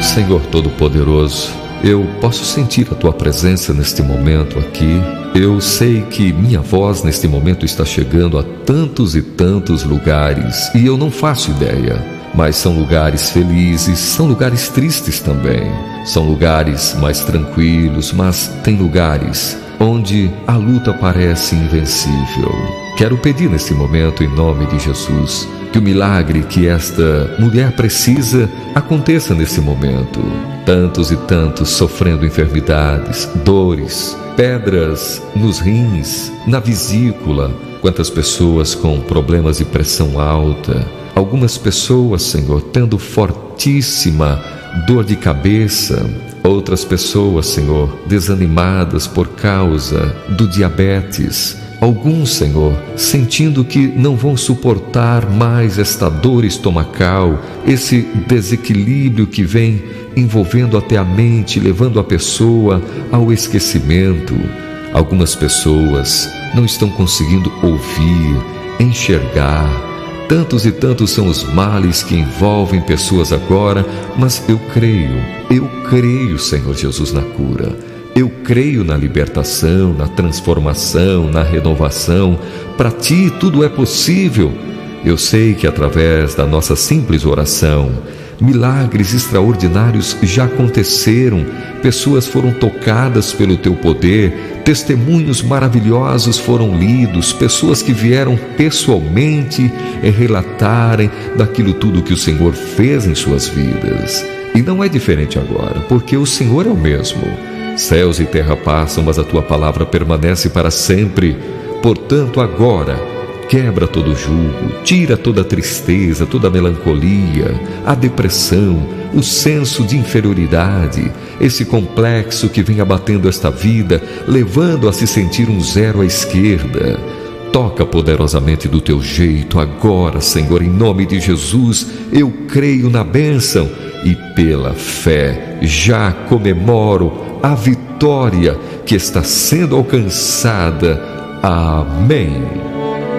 Senhor Todo-Poderoso, eu posso sentir a Tua presença neste momento aqui. Eu sei que minha voz neste momento está chegando a tantos e tantos lugares e eu não faço ideia. Mas são lugares felizes, são lugares tristes também. São lugares mais tranquilos, mas tem lugares onde a luta parece invencível. Quero pedir nesse momento, em nome de Jesus, que o milagre que esta mulher precisa aconteça nesse momento. Tantos e tantos sofrendo enfermidades, dores, pedras nos rins, na vesícula. Quantas pessoas com problemas de pressão alta. Algumas pessoas, Senhor, tendo fortíssima dor de cabeça. Outras pessoas, Senhor, desanimadas por causa do diabetes. Alguns, Senhor, sentindo que não vão suportar mais esta dor estomacal, esse desequilíbrio que vem envolvendo até a mente, levando a pessoa ao esquecimento. Algumas pessoas não estão conseguindo ouvir, enxergar. Tantos e tantos são os males que envolvem pessoas agora, mas eu creio, Senhor Jesus, na cura. Eu creio na libertação, na transformação, na renovação. Para Ti tudo é possível. Eu sei que através da nossa simples oração, milagres extraordinários já aconteceram, pessoas foram tocadas pelo Teu poder, testemunhos maravilhosos foram lidos, pessoas que vieram pessoalmente relatarem daquilo tudo que o Senhor fez em suas vidas. E não é diferente agora, porque o Senhor é o mesmo. Céus e terra passam, mas a Tua palavra permanece para sempre. Portanto, agora, quebra todo jugo, tira toda a tristeza, toda a melancolia, a depressão, o senso de inferioridade, esse complexo que vem abatendo esta vida, levando a se sentir um zero à esquerda. Toca poderosamente do Teu jeito agora, Senhor, em nome de Jesus. Eu creio na bênção e pela fé já comemoro a vitória que está sendo alcançada. Amém.